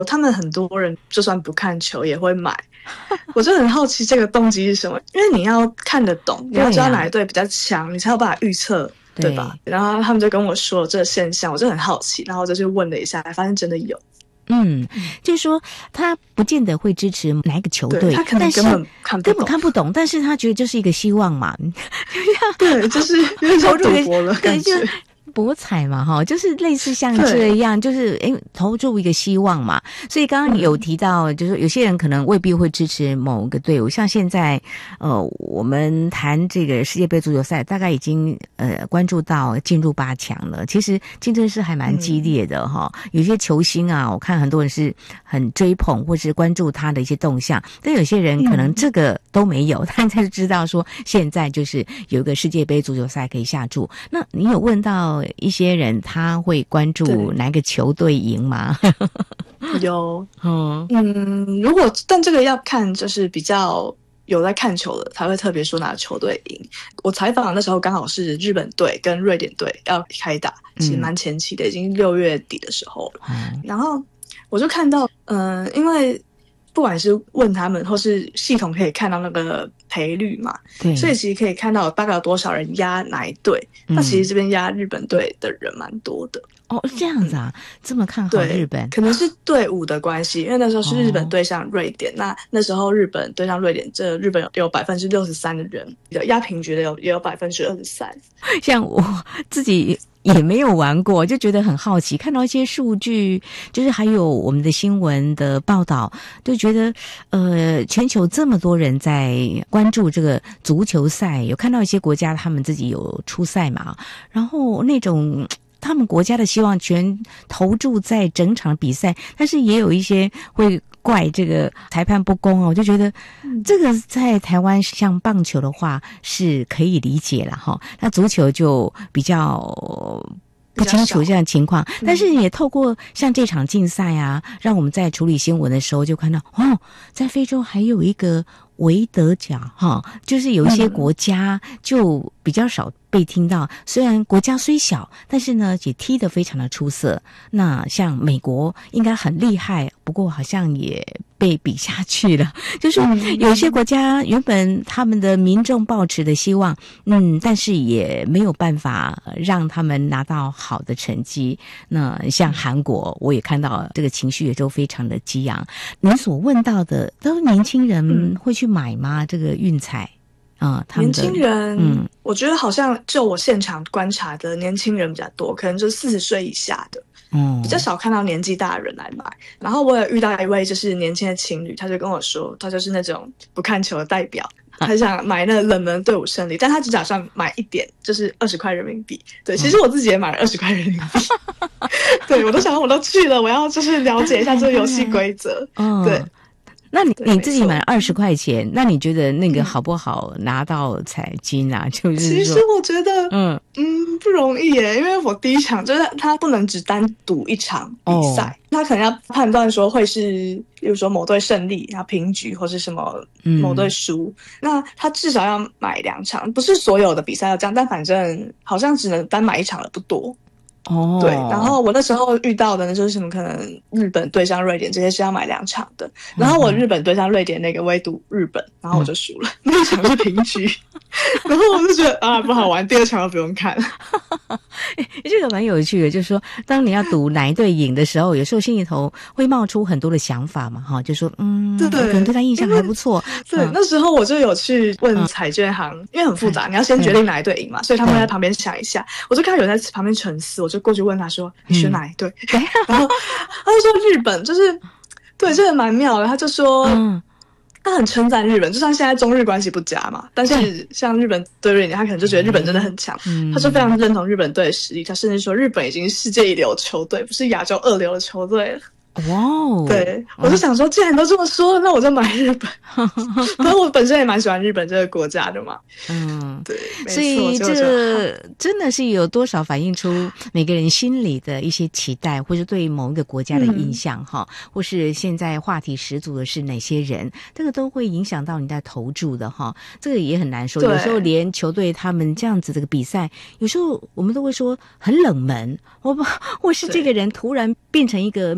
他们很多人就算不看球也会买。我就很好奇这个动机是什么，因为你要看得懂，你要知道哪一队比较强，你才有办法预测，对吧？然后他们就跟我说这个现象，我就很好奇，然后就去问了一下，发现真的有。 就是说他不见得会支持哪一个球队， 他可能根本看不懂， 但是他觉得这是一个希望嘛。 对，就是有点像赌博了感觉。 博彩嘛，就是类似像这样，就是投注一个希望嘛。所以刚刚有提到，就是有些人可能未必会支持某个队伍，像现在我们谈这个世界杯足球赛，大概已经关注到进入8强了。其实竞争是还蛮激烈的哈。有些球星啊，我看很多人是很追捧或是关注他的一些动向，但有些人可能这个都没有，但他就知道说现在就是有一个世界杯足球赛可以下注。那你有问到一些人他会关注哪个球队赢吗？ 有，如果但这个要看，就是比较有在看球的才会特别说哪个球队赢。我采访的那时候刚好是日本队跟瑞典队要开打，其实蛮前期的，已经6月底的时候了。然后我就看到，因为不管是问他们或是系统可以看到那个赔率嘛，对，所以其实可以看到大概有多少人压哪一队。那其实这边压日本队的人蛮多的。 这样子啊，这么看好日本？ 可能是队伍的关系，因为那时候是日本对上瑞典，那时候日本对上瑞典，这日本有63%的人压平局的也有23%。 像我自己也没有玩过，就觉得很好奇，看到一些数据，就是还有我们的新闻的报道，就觉得全球这么多人在关注这个足球赛，有看到一些国家他们自己有出赛嘛，然后那种他们国家的希望全投注在整场比赛，但是也有一些会怪这个裁判不公我就觉得这个在台湾像棒球的话是可以理解了哈，那足球就比较不清楚这样的情况，但是也透过像这场竞赛啊，让我们在处理新闻的时候就看到在非洲还有一个维德角就是有一些国家就比较少被听到，虽然国家虽小，但是呢也踢得非常的出色。那像美国应该很厉害，不过好像也被比下去了，就是有些国家原本他们的民众抱持的希望但是也没有办法让他们拿到好的成绩。那像韩国我也看到这个情绪也都非常的激昂。您所问到的都是年轻人会去买吗？这个运彩年轻人我觉得好像就我现场观察的年轻人比较多，可能就是40岁以下的比较少看到年纪大的人来买。然后我也遇到一位就是年轻的情侣，他就跟我说他就是那种不看球的代表，他想买那冷门队伍胜利，但他只打算买一点，就是20块人民币。对，其实我自己也买了20块人民币对，我都想我都去了，我要就是了解一下这个游戏规则对。 那你自己买了20块钱，那你觉得那个好不好拿到彩金啊？就是说其实我觉得不容易耶，因为我第一场就是他不能只单赌一场比赛，他可能要判断说会是比如说某队胜利然后平局或是什么某队输那他至少要买2场，不是所有的比赛要这样，但反正好像只能单买1场的不多对，然后我那时候遇到的呢，就是什么可能日本对上瑞典这些是要买2场的，然后我日本对上瑞典那个微赌日本，然后我就输了，那一场是平局，然后我就觉得不好玩，第2场都不用看。 这个蛮有趣的，就是说当你要赌哪一队赢的时候，有时候心里头会冒出很多的想法嘛就说对，可能对他印象还不错。 对，那时候我就有去问彩券行，因为很复杂，你要先决定哪一队赢嘛，所以他们在旁边想一下，我就看到有人在旁边沉思，我就过去问他说你选哪一队然后他就说日本，就是对这个蛮妙的，他就说他很称赞日本，就像现在中日关系不佳嘛，但是像日本对瑞典他可能就觉得日本真的很强他就非常认同日本队的实力，他甚至说日本已经是世界1流球队，不是亚洲2流的球队了。对，我就想说既然都这么说那我就买日本然后我本身也蛮喜欢日本这个国家的嘛对， 所以这真的是有多少反映出每个人心里的一些期待，或是对某一个国家的印象或是现在话题十足的是哪些人，这个都会影响到你在投注的这个也很难说，有时候连球队他们这样子这个比赛，有时候我们都会说很冷门或是这个人突然变成一个明星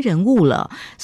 人物了。